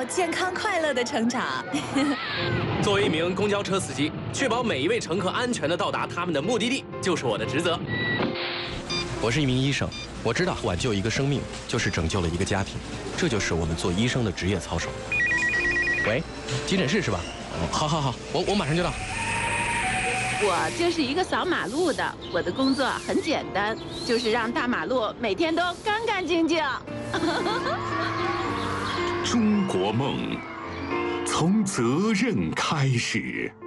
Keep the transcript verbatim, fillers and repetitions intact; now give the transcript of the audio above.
健康快乐的成长。 作为一名公交车司机，确保每一位乘客安全地到达他们的目的地，就是我的职责。 我是一名医生，我知道挽救一个生命就是拯救了一个家庭，这就是我们做医生的职业操守。喂，急诊室是吧？哦，好好好，我我马上就到。 我就是一个扫马路的，我的工作很简单，就是让大马路每天都干干净净。 中国梦，从责任开始。